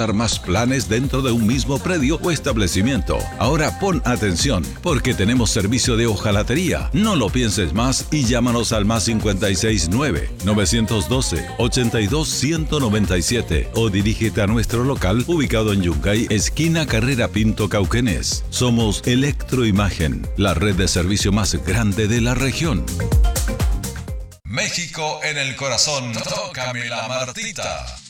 contratar más planes dentro de un mismo predio o establecimiento. Ahora pon atención, porque tenemos servicio de hojalatería. No lo pienses más y llámanos al más 569-912-82-197 o dirígete a nuestro local ubicado en Yungay, esquina Carrera Pinto Cauquenes. Somos Electroimagen, la red de servicio más grande de la región. México en el corazón. Tócame la Martita.